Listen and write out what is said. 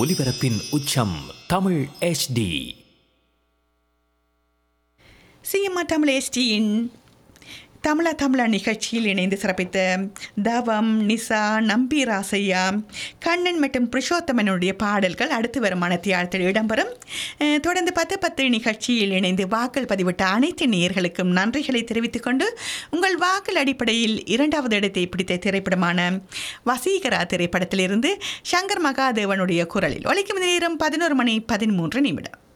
ஒலிபரப்பின் உச்சம் Tamil HD. CMR Tamil HDயின் தமிழா நிகழ்ச்சியில் இணைந்து சிறப்பித்த தவம், நிசா, நம்பி ராசையா, கண்ணன் மற்றும் புருஷோத்தமனுடைய பாடல்கள் அடுத்து வரும் மனத்தியாளத்தில் இடம்பெறும். தொடர்ந்து 10:10 நிகழ்ச்சியில் இணைந்து வாக்கள் பதிவிட்ட அனைத்து நேயர்களுக்கும் நன்றிகளை தெரிவித்துக் கொண்டு உங்கள் வாக்கள் அடிப்படையில் 2வது இடத்தை பிடித்த திரைப்படமான வசீகரா திரைப்படத்திலிருந்து சங்கர் மகாதேவனுடைய குரலில் ஒலிக்கும் நேரம் 11:13.